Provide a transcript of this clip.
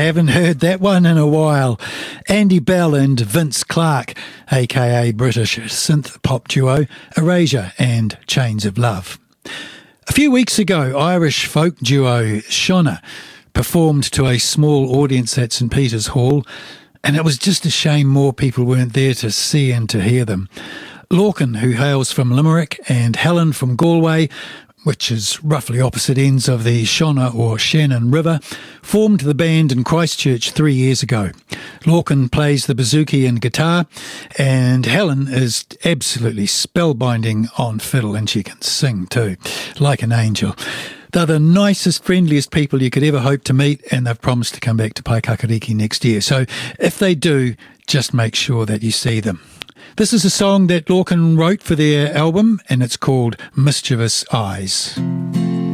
haven't heard that one in a while. Andy Bell and Vince Clarke, aka British synth pop duo Erasure and Chains of Love. A few weeks ago, Irish folk duo Shona performed to a small audience at St Peter's Hall, and it was just a shame more people weren't there to see and to hear them. Lorcan, who hails from Limerick, and Helen from Galway, which is roughly opposite ends of the Shona or Shannon River, formed the band in Christchurch 3 years ago. Lorcan plays the bouzouki and guitar, and Helen is absolutely spellbinding on fiddle, and she can sing too, like an angel. They're the nicest, friendliest people you could ever hope to meet, and they've promised to come back to Paekakariki next year. So if they do, just make sure that you see them. This is a song that Lorcan wrote for their album, and it's called Mischievous Eyes.